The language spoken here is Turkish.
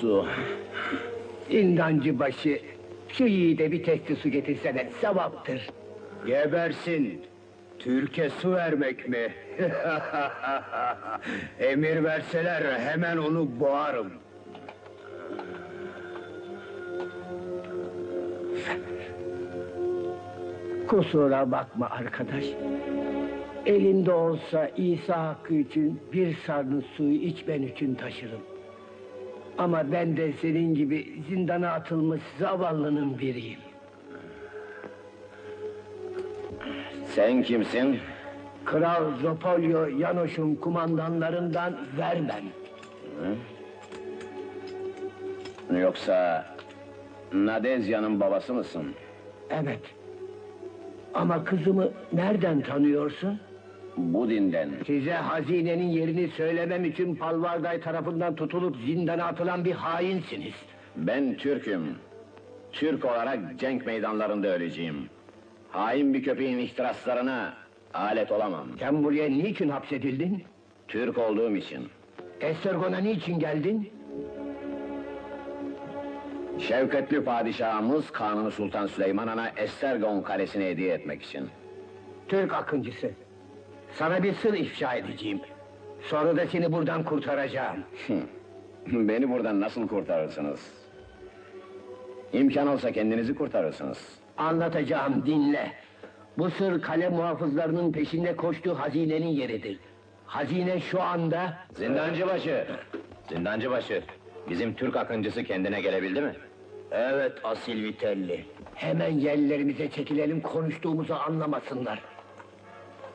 Su. İndancı başı, şu yiğide bir testi su getirsene, sevaptır. Gebersin. Türk'e su vermek mi? Emir verseler hemen onu boğarım. Kusura bakma arkadaş. Elinde olsa İsa hakkı için bir sarnı suyu içmen için taşırım. Ama ben de senin gibi zindana atılmış zavallının biriyim. Sen kimsin? Kral Zopolyo Yanoş'un kumandanlarından Vermen. Yoksa Nadezya'nın babası mısın? Evet. Ama kızımı nereden tanıyorsun? Bu dinden. Size hazinenin yerini söylemem için Palvarday tarafından tutulup zindana atılan bir hainsiniz. Ben Türk'üm. Türk olarak cenk meydanlarında öleceğim. Hain bir köpeğin ihtiraslarına alet olamam. Sen buraya niçin hapsedildin? Türk olduğum için. Estergon'a niçin geldin? Şevketli padişahımız Kanuni Sultan Süleyman Han'a Estergon kalesini hediye etmek için. Türk akıncısı. Sana bir sır ifşa edeceğim. Sonra da seni buradan kurtaracağım. Beni buradan nasıl kurtarırsınız? İmkan olsa kendinizi kurtarırsınız. Anlatacağım, dinle. Bu sır kale muhafızlarının peşinde koştuğu hazinenin yeridir. Hazine şu anda... Zindancıbaşı! Zindancıbaşı! Bizim Türk akıncısı kendine gelebildi mi? Evet, asil Vitelli. Hemen yerlerimize çekilelim, konuştuğumuzu anlamasınlar.